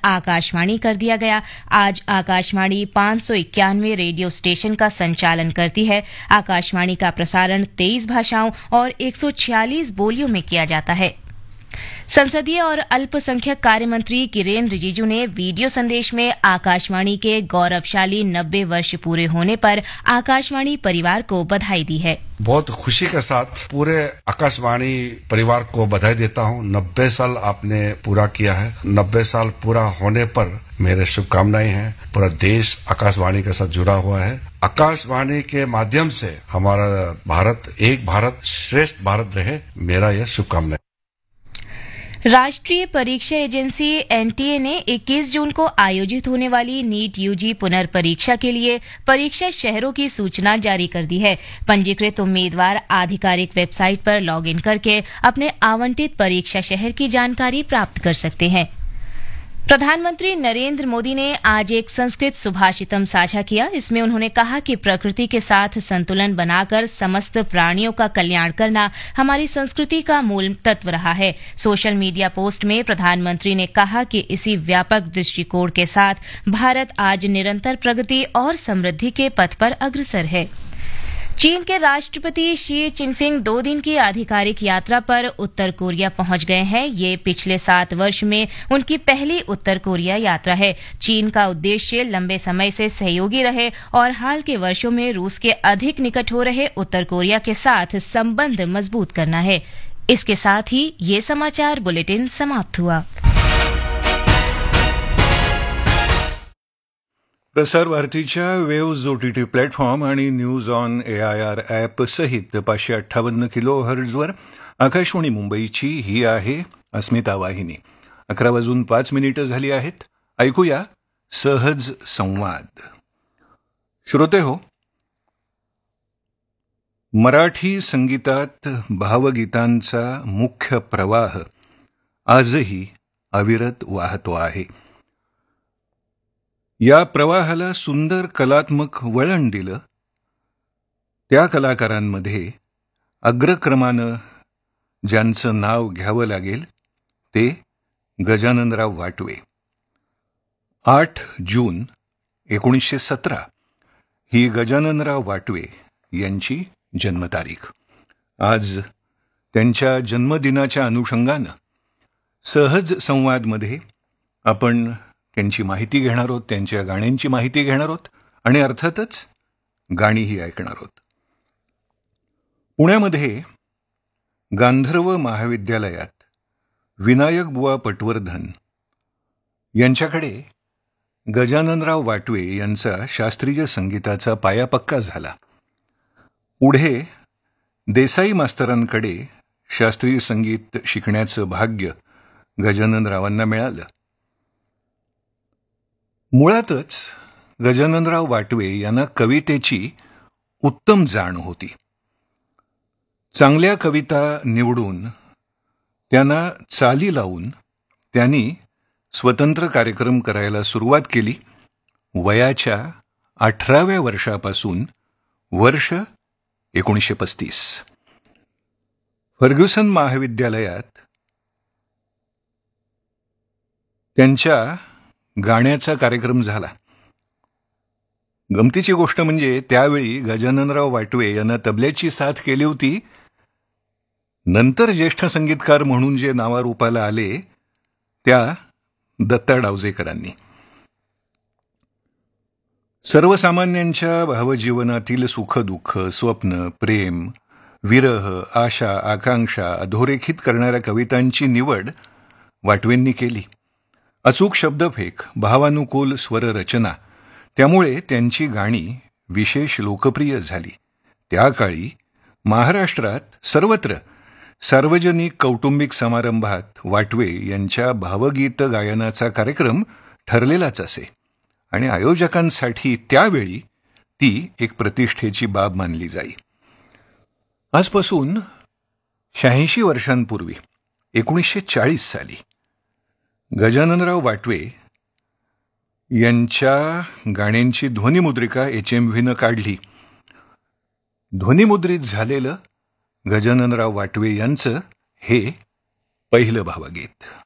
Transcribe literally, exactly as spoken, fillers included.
आकाशवाणी कर दिया गया। आज आकाशवाणी पाँच सौ इक्यानवे रेडियो स्टेशन का संचालन करती है। आकाशवाणी का प्रसारण तेईस भाषाओं और एक सौ छियालीस बोलियों में किया जाता है। संसदीय और अल्पसंख्यक कार्य मंत्री किरेन रिजिजू ने वीडियो संदेश में आकाशवाणी के गौरवशाली नब्बे वर्ष पूरे होने पर आकाशवाणी परिवार को बधाई दी है। बहुत खुशी के साथ पूरे आकाशवाणी परिवार को बधाई देता हूं। नब्बे साल आपने पूरा किया है। नब्बे साल पूरा होने पर मेरे शुभकामनाएं हैं। पूरा देश आकाशवाणी के साथ जुड़ा हुआ है। आकाशवाणी के माध्यम से हमारा भारत एक भारत श्रेष्ठ भारत रहे, मेरा यह शुभकामनाएं। राष्ट्रीय परीक्षा एजेंसी एनटीए ने इक्कीस जून को आयोजित होने वाली नीट यूजी पुनर्परीक्षा के लिए परीक्षा शहरों की सूचना जारी कर दी है। पंजीकृत उम्मीदवार आधिकारिक वेबसाइट पर लॉगिन करके अपने आवंटित परीक्षा शहर की जानकारी प्राप्त कर सकते हैं। प्रधानमंत्री नरेंद्र मोदी ने आज एक संस्कृत सुभाषितम साझा किया। इसमें उन्होंने कहा कि प्रकृति के साथ संतुलन बनाकर समस्त प्राणियों का कल्याण करना हमारी संस्कृति का मूल तत्व रहा है। सोशल मीडिया पोस्ट में प्रधानमंत्री ने कहा कि इसी व्यापक दृष्टिकोण के साथ भारत आज निरंतर प्रगति और समृद्धि के पथ पर अग्रसर है। चीन के राष्ट्रपति शी चिनफिंग दो दिन की आधिकारिक यात्रा पर उत्तर कोरिया पहुंच गए हैं। ये पिछले सात वर्ष में उनकी पहली उत्तर कोरिया यात्रा है। चीन का उद्देश्य लंबे समय से सहयोगी रहे और हाल के वर्षों में रूस के अधिक निकट हो रहे उत्तर कोरिया के साथ संबंध मजबूत करना है। इसके साथ ही ये समाचार बुलेटिन समाप्त हुआ। प्रसार भारतीच्या वेव्ज ओटीटी प्लॅटफॉर्म आणि न्यूज ऑन एआयआर ॲप सहित पाचशे अठ्ठावन्न किलो हर्ट्झवर आकाशवाणी मुंबईची ही आहे अस्मिता वाहिनी। अकरा वाजून पाच मिनिटं झाली आहेत। ऐकूया सहज संवाद। श्रोते हो, मराठी संगीतात भावगीतांचा मुख्य प्रवाह आजही अविरत वाहतो आहे। या प्रवाहाला सुंदर कलात्मक वळण दिलं त्या कलाकारांमध्ये अग्रक्रमानं ज्यांचं नाव घ्यावं लागेल ते गजाननराव वाटवे। आठ जून एकोणीसशे सतरा ही गजाननराव वाटवे यांची जन्मतारीख। आज त्यांच्या जन्मदिनाच्या अनुषंगानं सहज संवादमध्ये आपण त्यांची माहिती घेणार आहोत, त्यांच्या गाण्यांची माहिती घेणार आहोत आणि अर्थातच गाणीही ऐकणार आहोत। पुण्यामध्ये गांधर्व महाविद्यालयात विनायक बुवा पटवर्धन यांच्याकडे गजाननराव वाटवे यांचा शास्त्रीय संगीताचा पाया पक्का झाला। पुढे देसाई मास्तरांकडे शास्त्रीय संगीत शिकण्याचं भाग्य गजाननरावांना मिळालं। मुळातच गजाननराव वाटवे यांना कवितेची उत्तम जाण होती। चांगल्या कविता निवडून त्यांना चाली लावून त्यांनी स्वतंत्र कार्यक्रम करायला सुरुवात केली। वयाच्या अठराव्या वर्षापासून वर्ष एकोणीसशे पस्तीस फर्ग्युसन महाविद्यालयात त्यांच्या गाण्याचा कार्यक्रम झाला। गमतीची गोष्ट म्हणजे त्यावेळी गजाननराव वाटवे यांना तबल्याची साथ केली होती। नंतर ज्येष्ठ संगीतकार म्हणून जे नावारूपाला आले त्या दत्ता डावजेकरांनी। सर्वसामान्यांच्या भावजीवनातील सुखदुःख, स्वप्न, प्रेम, विरह, आशा, आकांक्षा अधोरेखित करणाऱ्या कवितांची निवड वाटवेंनी केली। अचूक शब्दफेक, भावानुकूल स्वररचना, त्यामुळे त्यांची गाणी विशेष लोकप्रिय झाली। त्या काळी महाराष्ट्रात सर्वत्र सार्वजनिक कौटुंबिक समारंभात वाटवे यांच्या भावगीत गायनाचा कार्यक्रम ठरलेलाच असे आणि आयोजकांसाठी त्यावेळी ती एक प्रतिष्ठेची बाब मानली जाई। आजपासून शहाऐंशी वर्षांपूर्वी एकोणीसशे चाळीस साली गजाननराव वाटवे यांच्या गाण्यांची ध्वनिमुद्रिका एच एम व्हीनं काढली। ध्वनिमुद्रित झालेलं गजाननराव वाटवे यांचं हे पहिलं भावगीत।